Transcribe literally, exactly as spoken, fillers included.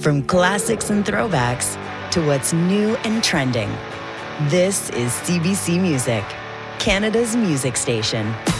From classics and throwbacks to what's new and trending. This is C B C Music, Canada's music station.